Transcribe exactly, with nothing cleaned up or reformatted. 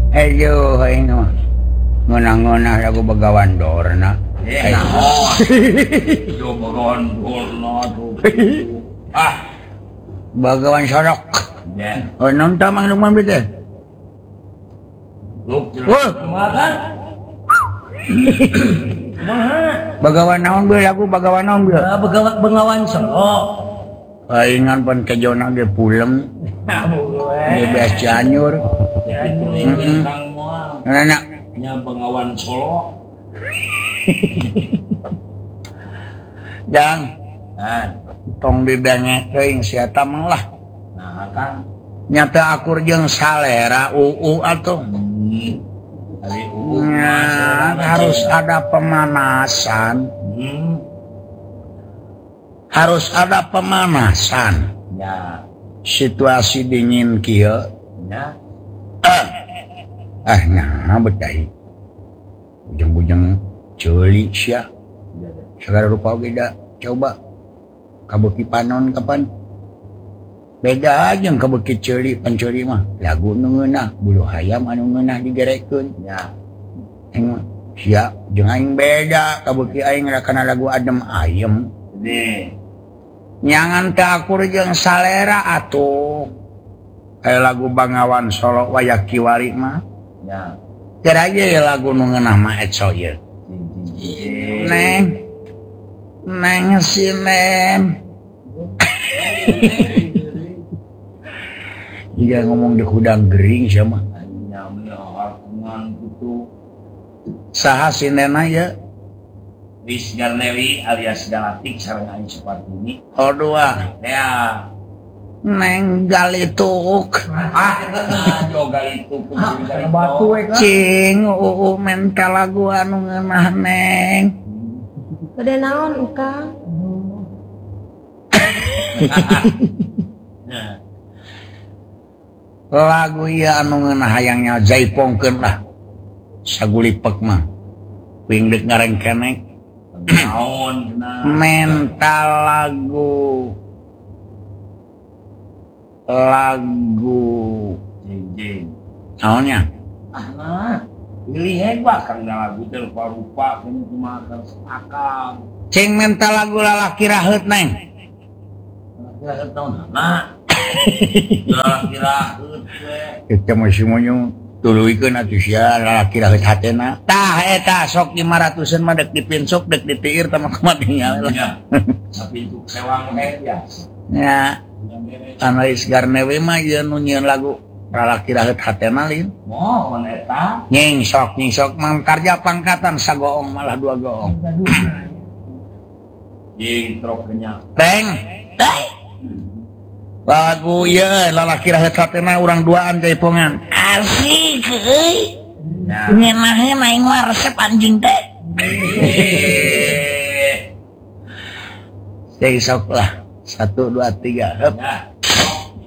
Ayo aing mah. Ngeunah-ngeunah lagu Begawan Dorna. Eh, naon? Yo Begawan Dorna tuh. Ah, Begawan Sorok. ya. Oh, non ta mang lumang bide. Lu Wah, makan. Begawan naon be lagu Begawan naon be? Begawan Bengawan Sorok. Aingan pan kejona ge pulem. Ge beas Cianjur. Heeh. Anak nya Bengawan Solo. Jang, Nah, tong didenge teuing sia tamang lah. nah kan Nyata akur jeung salera uu atuh. dari U U Nah, harus ada pemanasan. Hmm. Harus ada pemanasan. Ya, Situasi dingin kieu. ya. Ah, ah nah betai. Bujang-bujang ceuli sia. Segala rupa oge da coba kabeuki panon kapan. Beda aja kabeuki ceuli pancuri mah. Lagu nu ngeunah, bulu hayam anu ngeunah digerekeun. Ya. Aing sia jeung aing beda kabeuki aing kana lagu adem ayem. Nih, Nyangan teh akur jeung salera atuh. Kayak lagu Bengawan Solo waya kiwari mah. ya. Kira aja ya lagu nu ngeunah mah etso ieu. Neng. Neng si Neng. Jika ngomong di hudang gering siapa? Nyamnya hartungan gitu. Saha si Nena ya? Ris Garnewi alias Galatik sareng aing seperti ini. Oh dua. Ya. Neng Galituk. Ah, yoga itu Batu cing uu mental lagu anu ngeunah Neng. Gede naon Kang? Lagu ieu anu ngeunah hayangnya jaipongkeun lah. Sagulipek mah. Ping deuk ngareng keneh. naon nah. Mental lagu. Lagu Jeng jeng. naonnya? Ah nah. Pilih hebat kang lagu teh rupa-rupa kene kumaha kang akal. Cing mental lagu lalaki raheut Neng. Kira-kira tahun nah. Kira-kira we. Kita masih munyu tuluikeun atuh sia lalaki raheut hatena. Tah eta sok lima ratusan mah dek dipinsuk dek ditiir tama kumaha tinggal. Ya. Tapi untuk sewang teh biasa. Ya, Analis Garnewi mah ieu nu nyieun lagu lalaki raheut hatena lin. Mohon eta. Nying sok nying sok mang karja pangkatan sagoong malah dua goong. Jeng trok kenyang. Teng. Teh. Lagu ieu lalaki raheut hatena urang duaan jaipongan. Asik euy. Ya. Ngenaheun aing mah resep anjing teh. Jadi sok lah. Satu, dua, tiga. Hup. Ya.